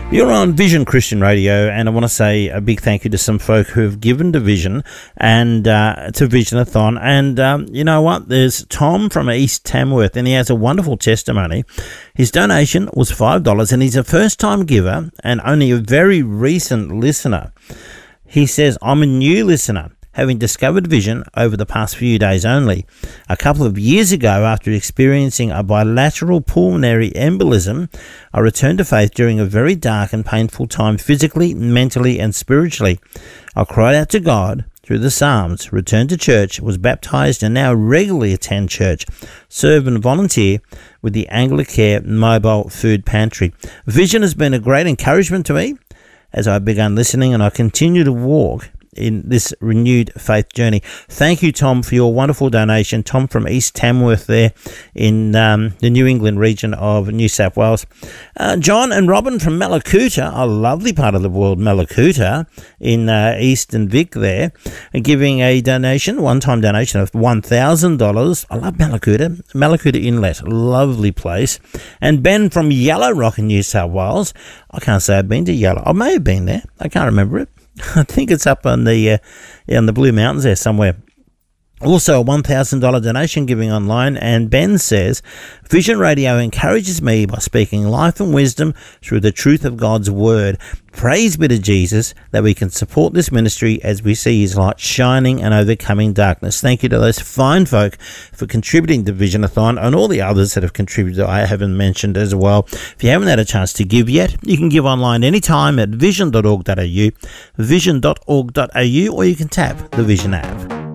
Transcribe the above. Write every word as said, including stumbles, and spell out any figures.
You're on Vision Christian Radio, and I want to say a big thank you to some folk who have given to Vision and uh, to Visionathon. And um, you know what? There's Tom from East Tamworth, and he has a wonderful testimony. His donation was five dollars, and he's a first-time giver and only a very recent listener. He says, I'm a new listener, having discovered Vision over the past few days only. A couple of years ago, after experiencing a bilateral pulmonary embolism, I returned to faith during a very dark and painful time physically, mentally and spiritually. I cried out to God through the Psalms, returned to church, was baptized and now regularly attend church, serve and volunteer with the Anglicare Mobile Food Pantry. Vision has been a great encouragement to me as I began listening, and I continue to walk in this renewed faith journey. Thank you, Tom, for your wonderful donation. Tom from East Tamworth there in um, the New England region of New South Wales. Uh, John and Robin from Mallacoota, a lovely part of the world, Mallacoota, in uh, Eastern Vic there, giving a donation, one-time donation of one thousand dollars. I love Mallacoota. Mallacoota Inlet, lovely place. And Ben from Yellow Rock in New South Wales. I can't say I've been to Yellow. I may have been there. I can't remember it. I think it's up on the uh, yeah, on the Blue Mountains there somewhere. Also, a one thousand dollars donation giving online, and Ben says, Vision Radio encourages me by speaking life and wisdom through the truth of God's Word. Praise be to Jesus that we can support this ministry as we see His light shining and overcoming darkness. Thank you to those fine folk for contributing to Visionathon and all the others that have contributed I haven't mentioned as well. If you haven't had a chance to give yet, you can give online anytime at vision dot org dot a u, vision dot org dot a u, or you can tap the Vision app.